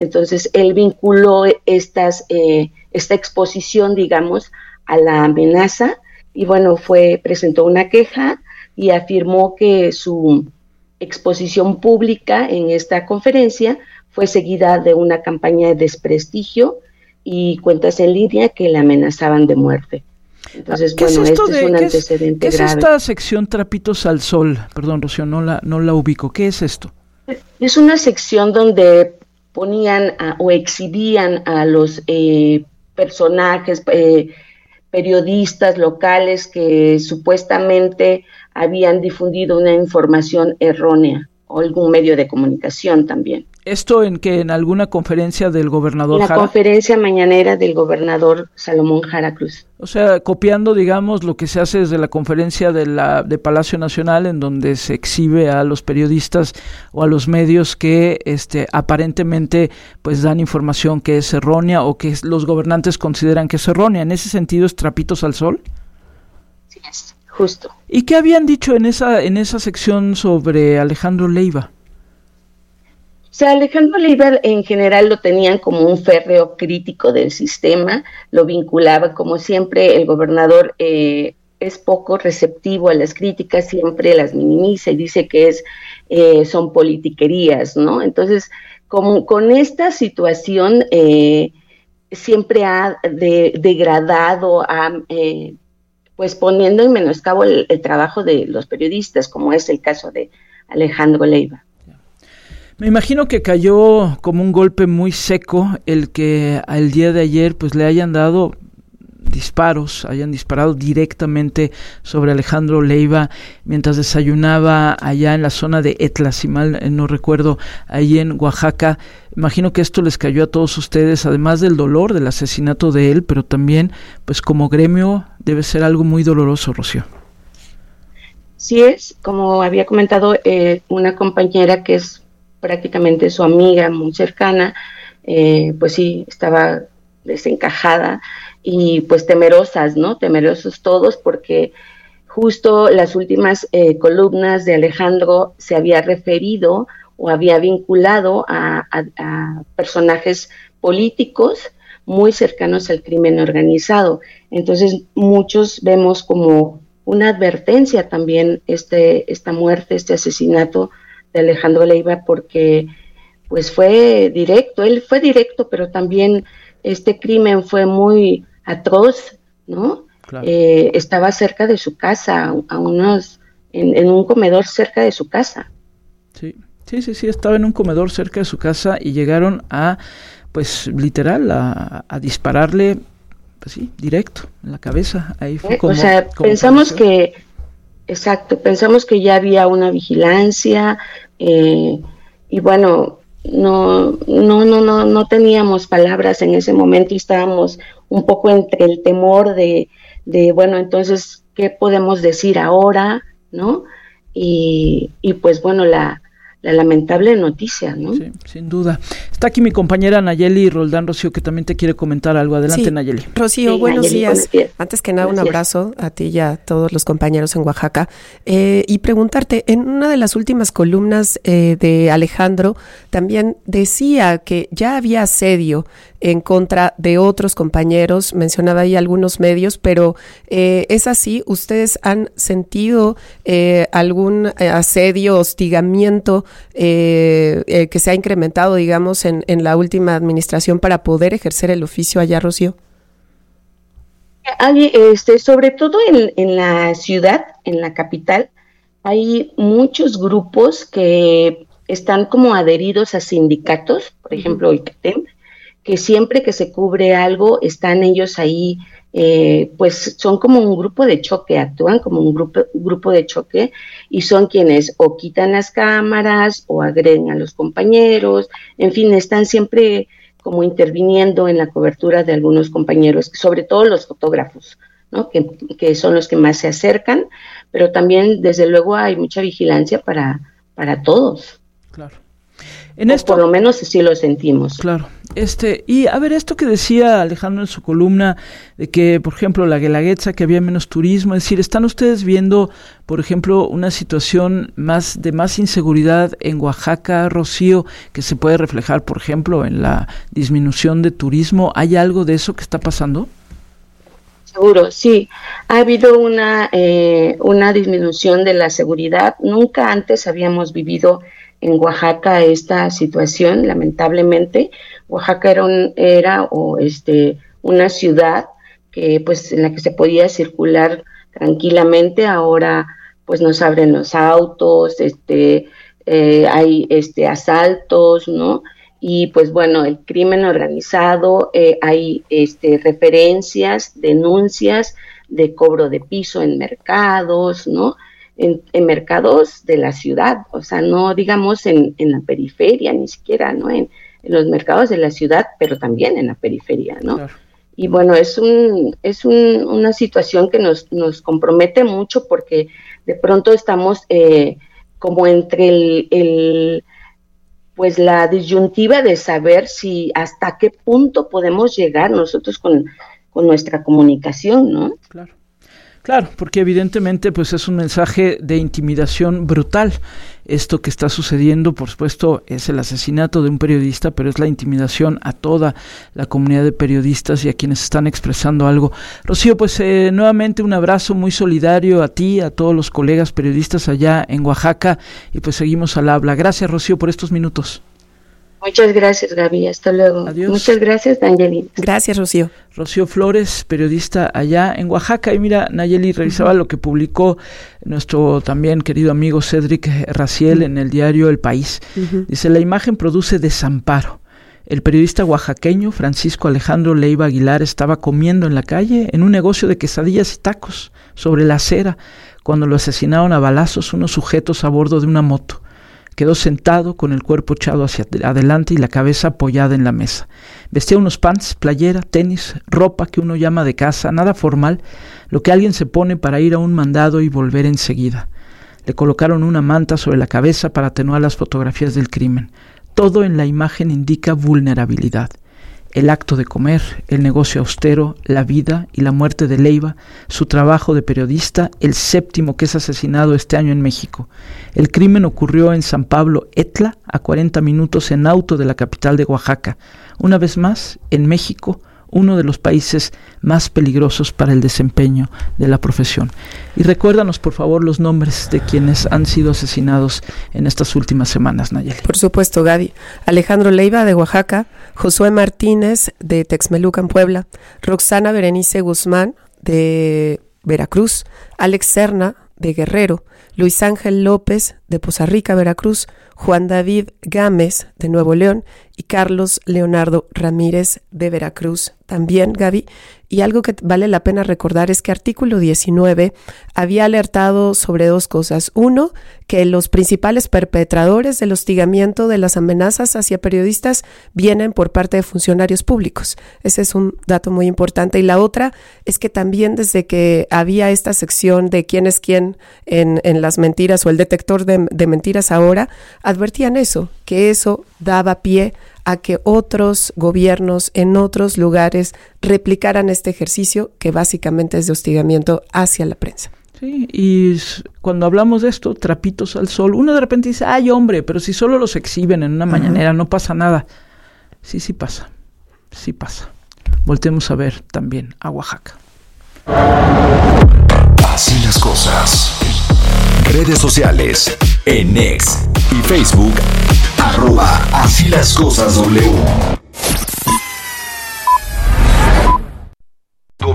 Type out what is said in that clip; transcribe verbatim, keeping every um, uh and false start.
Entonces, él vinculó estas, eh, esta exposición, digamos, a la amenaza, y bueno, fue, presentó una queja y afirmó que su exposición pública en esta conferencia fue seguida de una campaña de desprestigio y cuentas en línea que le amenazaban de muerte. Entonces, ¿Qué bueno, es esto este de, es un ¿qué antecedente es, ¿qué grave. es esta sección Trapitos al Sol? Perdón, Rocío, no la, no la ubico. ¿Qué es esto? Es una sección donde ponían a, o exhibían a los eh, personajes, eh, periodistas locales que supuestamente habían difundido una información errónea, o algún medio de comunicación también. ¿Esto en que en alguna conferencia del gobernador En la Jara? conferencia mañanera del gobernador Salomón Jara Cruz. O sea, copiando, digamos, lo que se hace desde la conferencia de la de Palacio Nacional, en donde se exhibe a los periodistas o a los medios que este aparentemente pues dan información que es errónea o que los gobernantes consideran que es errónea. ¿En ese sentido es Trapitos al Sol? Sí, es justo. ¿Y qué habían dicho en esa en esa sección sobre Alejandro Leiva? O sea, Alejandro Leiva en general lo tenían como un férreo crítico del sistema, lo vinculaba, como siempre, el gobernador eh, es poco receptivo a las críticas, siempre las minimiza y dice que es eh, son politiquerías, ¿no? Entonces, como, con esta situación eh, siempre ha de, degradado, ha, eh, pues poniendo en menoscabo el, el trabajo de los periodistas, como es el caso de Alejandro Leiva. Me imagino que cayó como un golpe muy seco el que al día de ayer pues le hayan dado disparos, hayan disparado directamente sobre Alejandro Leiva mientras desayunaba allá en la zona de Etla, si mal no recuerdo, ahí en Oaxaca. Imagino que esto les cayó a todos ustedes, además del dolor del asesinato de él, pero también pues como gremio debe ser algo muy doloroso, Rocío. Sí es, como había comentado, eh, una compañera que es prácticamente su amiga muy cercana, eh, pues sí, estaba desencajada y pues temerosas, ¿no? Temerosos todos porque justo las últimas eh, columnas de Alejandro se había referido o había vinculado a, a, a personajes políticos muy cercanos al crimen organizado. Entonces muchos vemos como una advertencia también este, esta muerte, este asesinato de Alejandro Leiva, porque pues fue directo, él fue directo, pero también este crimen fue muy atroz, ¿no? Claro. Eh, estaba cerca de su casa, a unos, en, en un comedor cerca de su casa. Sí, sí, sí, sí, estaba en un comedor cerca de su casa y llegaron a, pues literal, a, a dispararle, pues sí, directo, en la cabeza. Ahí fue como, o sea, como pensamos pareció. que Exacto, pensamos que ya había una vigilancia eh, y bueno, no, no, no, no, no teníamos palabras en ese momento y estábamos un poco entre el temor de, de bueno, entonces, ¿qué podemos decir ahora? ¿No? Y, y pues bueno, la, la lamentable noticia, ¿no? Sí, sin duda. Está aquí mi compañera Nayeli Roldán, Rocío, que también te quiere comentar algo. Adelante, sí. Nayeli. Rocío, sí, buenos, Nayeli, días. buenos días. Antes que nada, buenos un abrazo días. A ti y a todos los compañeros en Oaxaca. Eh, y preguntarte, en una de las últimas columnas eh, de Alejandro, también decía que ya había asedio en contra de otros compañeros, mencionaba ahí algunos medios, pero eh, ¿es así? ¿Ustedes han sentido eh, algún asedio, hostigamiento eh, eh, que se ha incrementado, digamos, en, en la última administración para poder ejercer el oficio allá, Rocío? Hay, este, sobre todo en, en la ciudad, en la capital, hay muchos grupos que están como adheridos a sindicatos, por ejemplo, el C A T E M, que siempre que se cubre algo, están ellos ahí, eh, pues son como un grupo de choque, actúan como un grupo, grupo de choque y son quienes o quitan las cámaras o agreden a los compañeros, en fin, están siempre como interviniendo en la cobertura de algunos compañeros, sobre todo los fotógrafos, ¿no? que, que son los que más se acercan, pero también desde luego hay mucha vigilancia para, para todos. Claro. En o esto, por lo menos así lo sentimos. Claro. Este, y a ver, esto que decía Alejandro en su columna, de que, por ejemplo, la Guelaguetza, que había menos turismo, es decir, ¿están ustedes viendo, por ejemplo, una situación más de más inseguridad en Oaxaca, Rocío, que se puede reflejar, por ejemplo, en la disminución de turismo? ¿Hay algo de eso que está pasando? Seguro, sí. Ha habido una, eh, una disminución de la seguridad. Nunca antes habíamos vivido en Oaxaca esta situación, lamentablemente. Oaxaca era, un, era o este, una ciudad que, pues, en la que se podía circular tranquilamente. Ahora pues nos abren los autos, este, eh, hay este, asaltos, ¿no? Y pues bueno, el crimen organizado, eh, hay este, referencias, denuncias de cobro de piso en mercados, ¿no? En, en mercados de la ciudad, o sea, no digamos en, en la periferia, ni siquiera, ¿no? En, en los mercados de la ciudad, pero también en la periferia, ¿no? Claro. Y bueno, es un es un, una situación que nos, nos compromete mucho porque de pronto estamos eh, como entre el, el pues la disyuntiva de saber si hasta qué punto podemos llegar nosotros con, con nuestra comunicación, ¿no? Claro. Claro, porque evidentemente pues es un mensaje de intimidación brutal. Esto que está sucediendo, por supuesto, es el asesinato de un periodista, pero es la intimidación a toda la comunidad de periodistas y a quienes están expresando algo. Rocío, pues eh, nuevamente un abrazo muy solidario a ti, a todos los colegas periodistas allá en Oaxaca, y pues seguimos al habla. Gracias, Rocío, por estos minutos. Muchas gracias, Gaby. Hasta luego. Adiós. Muchas gracias, Nayeli. Gracias, Rocío. Rocío Flores, periodista allá en Oaxaca. Y mira, Nayeli, revisaba uh-huh. lo que publicó nuestro también querido amigo Cédric Raciel uh-huh. en el diario El País. Uh-huh. Dice, la imagen produce desamparo. El periodista oaxaqueño Francisco Alejandro Leiva Aguilar estaba comiendo en la calle en un negocio de quesadillas y tacos sobre la acera cuando lo asesinaron a balazos unos sujetos a bordo de una moto. Quedó sentado con el cuerpo echado hacia adelante y la cabeza apoyada en la mesa. Vestía unos pants, playera, tenis, ropa que uno llama de casa, nada formal, lo que alguien se pone para ir a un mandado y volver enseguida. Le colocaron una manta sobre la cabeza para atenuar las fotografías del crimen. Todo en la imagen indica vulnerabilidad. El acto de comer, el negocio austero, la vida y la muerte de Leiva, su trabajo de periodista, el séptimo que es asesinado este año en México. El crimen ocurrió en San Pablo, Etla, a cuarenta minutos en auto de la capital de Oaxaca. Una vez más, en México, uno de los países más peligrosos para el desempeño de la profesión. Y recuérdanos, por favor, los nombres de quienes han sido asesinados en estas últimas semanas, Nayeli. Por supuesto, Gaby. Alejandro Leiva, de Oaxaca; Josué Martínez, de Texmelucan, Puebla; Roxana Berenice Guzmán, de Veracruz; Alex Serna, de Guerrero; Luis Ángel López, de Poza Rica, Veracruz; Juan David Gámez, de Nuevo León; y Carlos Leonardo Ramírez, de Veracruz también, Gaby. Y algo que vale la pena recordar es que Artículo diecinueve había alertado sobre dos cosas. Uno, que los principales perpetradores del hostigamiento, de las amenazas hacia periodistas, vienen por parte de funcionarios públicos. Ese es un dato muy importante. Y la otra es que también desde que había esta sección de quién es quién en, en las mentiras, o el detector de, de mentiras ahora, advertían eso, que eso daba pie a que otros gobiernos en otros lugares replicaran este ejercicio que básicamente es de hostigamiento hacia la prensa. Sí, y cuando hablamos de esto, trapitos al sol, uno de repente dice, ay hombre, pero si solo los exhiben en una uh-huh. mañanera no pasa nada. Sí, sí pasa, sí pasa. Voltemos a ver también a Oaxaca. Así las cosas. Redes sociales, en X y Facebook, arroba Así las cosas W.